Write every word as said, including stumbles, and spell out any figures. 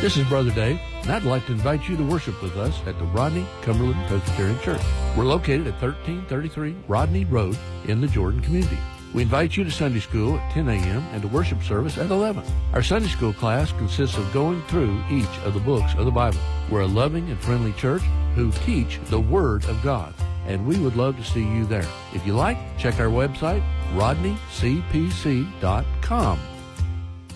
This is Brother Dave, and I'd like to invite you to worship with us at the Rodney Cumberland Presbyterian Church. We're located at thirteen thirty-three Rodney Road in the Jordan community. We invite you to Sunday school at ten a.m. and to worship service at eleven. Our Sunday school class consists of going through each of the books of the Bible. We're a loving and friendly church who teach the Word of God, and we would love to see you there. If you like, check our website, rodney c p c dot com.